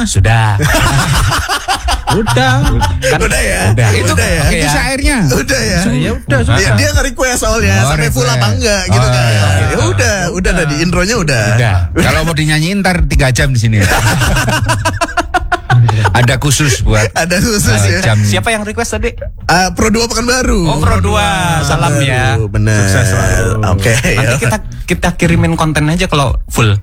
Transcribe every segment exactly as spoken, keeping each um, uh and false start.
Sudah. Udah. Kan, udah ya. Udah. Itu udah ya. Itu syairnya. Udah ya. Ya udah. Dia, dia nge-request soalnya Oh, sampai full request. apa enggak gitu Oh, kan. iya. Ya udah, udah ada di intronya udah. Udah. Kalau mau dinyanyiin ntar tiga jam di sini. Ada khusus buat Ada khusus uh, ya. jam. Siapa yang request tadi? Uh, Pro dua Pekanbaru. Oh, Pro dua. Salam ya. Bener. Sukses selalu. Oke. Nanti kita kita kirimin konten aja kalau full.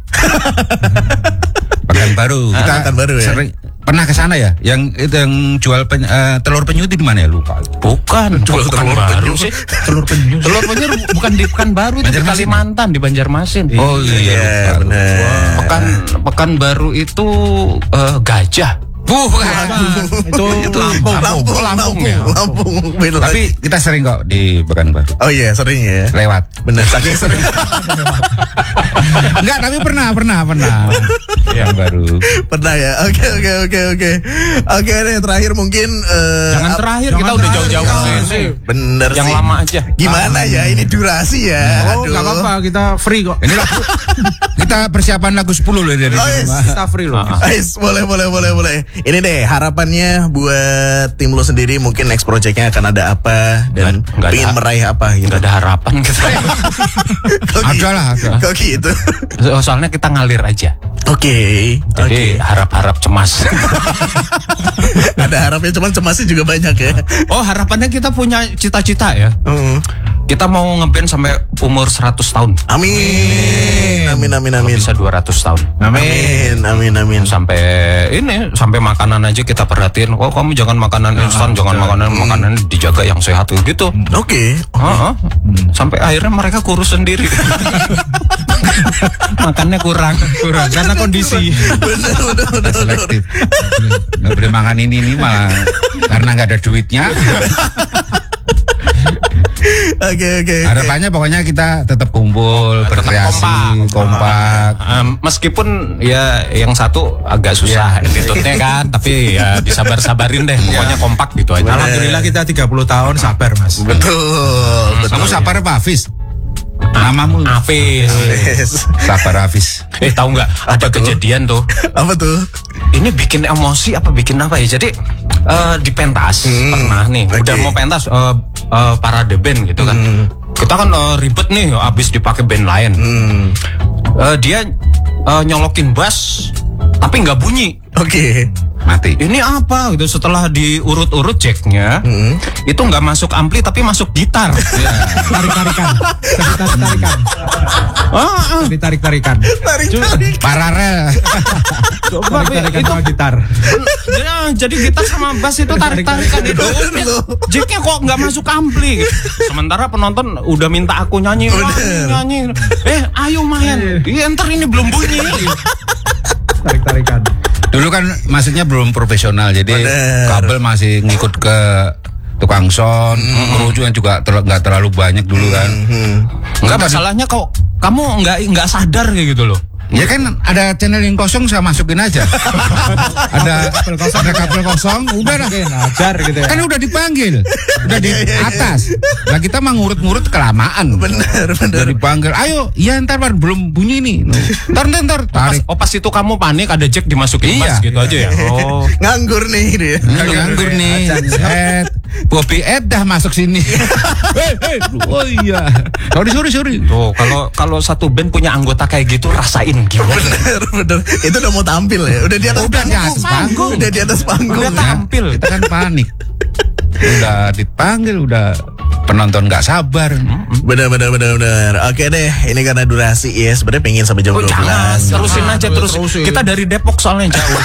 Pekanbaru. Kita Pekanbaru ya. sering pernah ke sana ya? Yang itu yang jual pen, uh, telur penyu itu di mana ya, lupa. Bukan, Jual bukan telur baru penyu. sih. Telur penyu. Telur penyu bukan di Pekanbaru, itu di Banjarmasin. Kalimantan, di Banjarmasin. Oh iya, Iya, lupa, lupa. bener. Pekan Pekanbaru itu eh, gajah. Bukan. itu itu Lampung. Lampung, Oh, Lampung Lampung, ya. Lampung. Beda Tapi lagi. kita sering kok di Pekanbaru. Oh iya, sering ya. Lewat. Bener, saking sering. Enggak, tapi pernah, pernah, pernah. Yang baru. Pernah ya. Oke, oke, oke, oke. Oke deh, terakhir mungkin eh, Jangan ap- terakhir, Jangan kita udah terakhir, jauh-jauh jangan. ke sini. Bener Yang sih. lama aja. Gimana ya ini durasi ya? Oh, Aduh. nggak apa-apa, kita free kok. Ini lagu, kita persiapan lagu sepuluh loh dari Oh, sini. yes. Kita free loh. Ais, boleh, boleh, boleh, boleh. Ini deh harapannya buat tim lo sendiri, mungkin next projectnya akan ada apa dan Nggak- nggak pengen ada- meraih apa gitu. Nggak ada harapan kita. Kok Ada gitu? lah, ada. Kok gitu? So- Soalnya kita ngalir aja. Oke, oke. Jadi harap-harap cemas. Ada harapnya, cuman cemasnya juga banyak ya. Oh, harapannya kita punya cita-cita ya. Hmm. Kita mau ngeband sampai umur seratus tahun. Amin, amin, amin, amin. Bisa dua ratus tahun. Amin, amin, amin. Sampai ini, sampai makanan aja kita perhatiin. Oh, kamu jangan makanan instan, jangan makanan makanan dijaga yang sehat gitu. Oke. Heeh. Sampai akhirnya mereka kurus sendiri. Makannya kurang, kurang karena kondisi. Bener, bener, bener, bener. Selektif. Nggak boleh makan ini ini malah karena nggak ada duitnya. Oke, oke. Harapannya pokoknya kita tetap kumpul, Tetap berkreasi, kompak. kompak. Um, meskipun ya yang satu agak susah attitude-nya kan, tapi ya disabar-sabarin deh. Pokoknya kompak gitu aja. Alhamdulillah kita tiga puluh tahun sabar, Mas. Betul, betul. Kamu sabar apa Hafiz? Namamu Hafiz. Yes. Sabar Hafiz. Eh, tahu nggak? Ada tuh? kejadian tuh. Apa tuh? Ini bikin emosi apa bikin apa ya? Jadi eh, di pentas Hmm, pernah nih, oke. udah mau pentas eh, eh, parade band gitu kan. Kita kan eh, ribet nih, abis dipakai band lain. Hmm. Eh, dia eh, nyolokin bass, tapi nggak bunyi. Oke. Mati. Ini apa gitu? Setelah diurut-urut jacknya, Hmm. itu nggak masuk ampli tapi masuk gitar. Tarik-tarikan. Tarik-tarikan. Ah, ah. Ditarik-tarikan. Tarik-tarik. Paralel. Coba, Tarik-tarikan itu sama gitar. Ya, jadi gitar sama bass itu tarik-tarikan itu. Jacknya kok nggak masuk ampli. Gitu. Sementara penonton udah minta aku nyanyi, Bener. nyanyi. Eh, ayo main. Iya, ntar ini belum bunyi. Tarik-tarikan. Dulu kan maksudnya belum profesional, jadi Bener. kabel masih ngikut ke tukang sound, kerucuan juga ter- nggak terlalu banyak dulu kan. Enggak, masalahnya kok kamu nggak nggak sadar kayak gitu loh. Ya kan ada channel yang kosong saya masukin aja. ada kabel kosong, ada kabel kosong, udah dah. Mungkin ajar gitu ya. Kan udah dipanggil, udah di atas. Nah kita mah ngurut-ngurut kelamaan. Bener, bener. Udah dipanggil, ayo, iya ntar Bar, belum bunyi nih. Ntar ntar ntar tarik. Oh, pas itu kamu panik ada jack dimasukin Iya. bass gitu aja ya. Oh. Nganggur nih dia. Nggak nganggur nih. Set. Bobby Ed dah masuk sini. Hei, hei. Oh iya. Sorry, sorry, sorry. Tuh, kalau kalau satu band punya anggota kayak gitu rasain gimana? Bener, bener. Itu udah mau tampil ya. Udah di atas Udah di atas panggung. Udah di atas panggung. Udah tampil. Kita kan panik. Udah dipanggil, udah penonton nggak sabar. Bener, bener, bener, bener. Oke deh, ini karena durasi ya. Sebenarnya pengen sampai jam Oh, dua jangan, belas. terusin aja terus. Kita dari Depok soalnya jauh.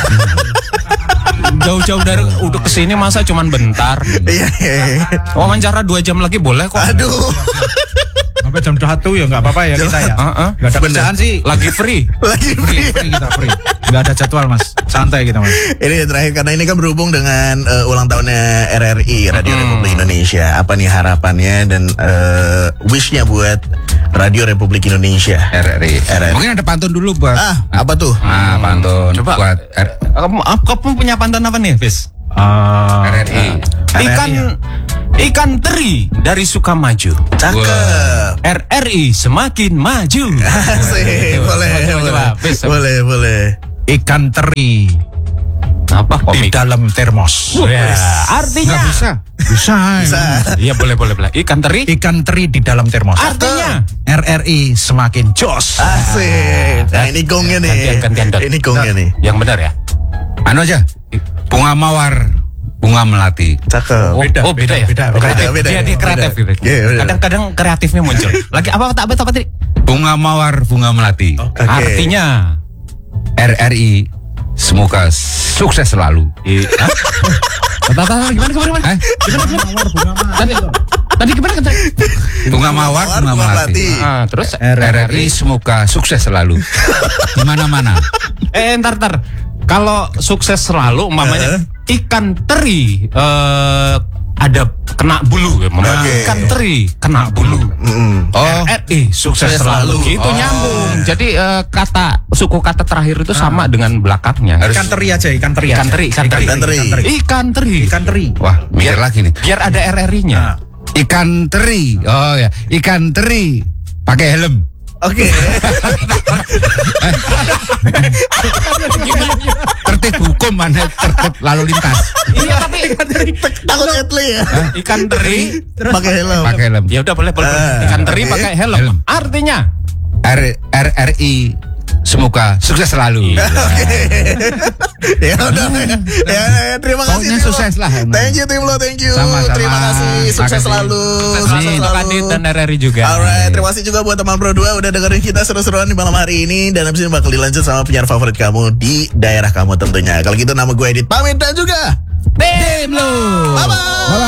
Jauh-jauh dari udah kesini masa cuman bentar. Iya, iya, iya. Wawancara dua jam lagi boleh kok. Aduh. Sampai jam satu ya nggak apa-apa ya kita ya. Heeh. Nggak ada kerjaan sih. Lagi free. Lagi free. Free kita free. Nggak ada jadwal, Mas. Santai kita, Mas. Ini terakhir karena ini kan berhubung dengan eh, ulang tahunnya R R I Radio Republik Indonesia. Apa nih harapannya dan eh, wishnya buat Radio Republik Indonesia? R R I. R R I. Mungkin ada pantun dulu buat. Ah, apa tuh? Ah, pantun Coba. buat R Kamu, kamu punya pantun apa nih, Fis? Ah, R R I. Ikan ikan teri dari Sukamaju. Cakep. R R I semakin maju. Asik. Boleh, Coba, boleh. coba, Fis. Boleh, boleh. ikan teri Apa Di komik? dalam termos. Ya, Nggak artinya bisa. Bisa. Bisa. Iya boleh boleh boleh. Ikan teri Ikan teri di dalam termos. artinya R R I semakin jos. Asik. Nah, ini gongnya nih. Gantian, gantian, Dot. Ini gongnya nih. yang benar ya. Anu aja. Bunga mawar, bunga melati. Cakep. Oh, Beda, oh beda, beda, ya. beda, Oh, beda. kreatif. Beda, Dia beda. dia kreatif Beda. gitu. Iya, beda. Kadang-kadang kreatifnya muncul. Lagi apa apa apa apa tadi? Bunga mawar, bunga melati. Oke. Artinya R R I semoga sukses selalu. I- Hah? Apa apa gimana gimana gimana? Eh? Tadi tadi gimana kan tadi? Bunga mawar, bunga melati. Ah, terus R R I semoga sukses selalu. Di mana-mana. eh entar entar. Kalau sukses selalu umpamanya ikan teri eh ada kena bulu ya, umpamanya. Oke. Ikan teri kena bulu. Mm-mm. Oh, R R I sukses Sukses selalu. selalu. Gitu Oh. nyambung. Jadi eh, kata suku kata terakhir itu sama dengan belakangnya. Harus- Ikan teri aja, ikan teri. Ikan aja. teri, ikan teri. Ikan teri. Ikan teri. Ikan teri. wah, mikir lagi nih. Biar ada R R I-nya. Nah. Ikan teri. Oh ya, ikan teri pakai helm. Oke. Tertib hukum mana tertib lalu lintas. Iya tapi Takut etle ya. ikan teri Pakai helm. Pakai helm. ya udah boleh boleh. Ah, Ikan teri oke. pakai helm. Helm. Artinya R R R I semoga sukses selalu. Ya udah. Ya, ya, terima kasih. Pokoknya Tim Lo. sukses lah. Thank you tim lo, thank you. Sama-sama. Terima kasih. Sukses Makasih. selalu. sukses Sukses untuk selalu. Adit dan R R I juga. Alright, terima kasih juga buat teman Pro dua udah dengerin kita seru-seruan di malam hari ini. Dan abis ini bakal dilanjut sama penyiar favorit kamu di daerah kamu tentunya. Kalau gitu nama gue Edit pamit dan juga Tim lu. bye-bye.